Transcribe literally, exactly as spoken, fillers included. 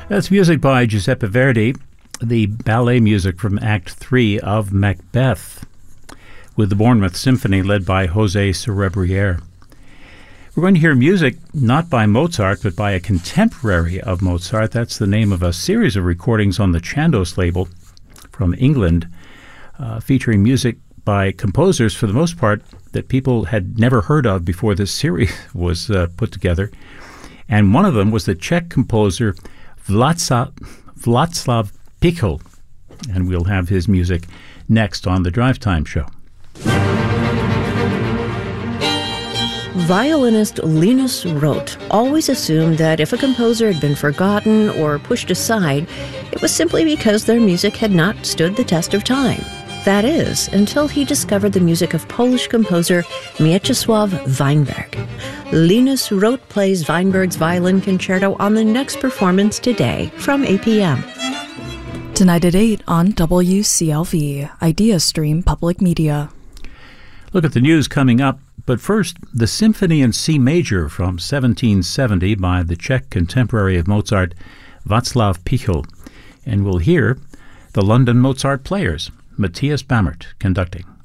That's music by Giuseppe Verdi, the ballet music from Act three of Macbeth, with the Bournemouth Symphony led by Jose Cerebriere. We're going to hear music not by Mozart, but by a contemporary of Mozart. That's the name of a series of recordings on the Chandos label from England, uh, featuring music by composers, for the most part, that people had never heard of before this series was uh, put together. And one of them was the Czech composer Václav, Václav Pichl. And we'll have his music next on the Drive Time Show. Violinist Linus Roth always assumed that if a composer had been forgotten or pushed aside, it was simply because their music had not stood the test of time. That is, until he discovered the music of Polish composer Mieczysław Weinberg. Linus Roth plays Weinberg's violin concerto on the next performance today from eight p.m. Tonight at eight on W C L V, Idea Stream Public Media. Look at the news coming up, but first, the Symphony in C Major from seventeen seventy by the Czech contemporary of Mozart, Václav Pichl. And we'll hear the London Mozart Players, Matthias Bammert conducting.